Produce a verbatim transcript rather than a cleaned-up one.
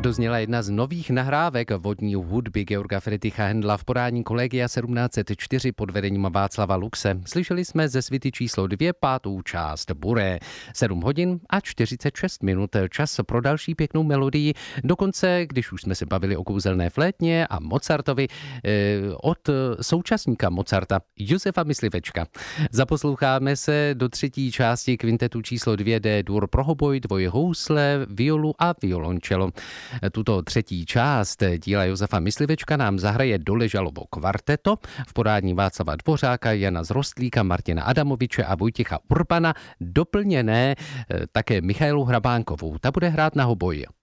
Dozněla jedna z nových nahrávek vodní hudby Georga Friedricha Händla v podání Collegia sedmnáct set čtyři pod vedením Václava Luxe. Slyšeli jsme ze svity číslo dvě pátou část Buré. sedm hodin a čtyřicet šest minut. Čas pro další pěknou melodii. Dokonce, když už jsme se bavili o kouzelné flétně a Mozartovi, eh, od současníka Mozarta, Josefa Myslivečka. Zaposloucháme se do třetí části kvintetu číslo dvě D-dur pro hoboj, dvoje housle, violu a violončelo. Tuto třetí část díla Josefa Myslivečka nám zahraje Doležalovo kvarteto v podání Václava Dvořáka, Jana Zrostlíka, Martina Adamoviče a Vojtěcha Urbana, doplněné také Michailou Hrabánkovou. Ta bude hrát na hoboj.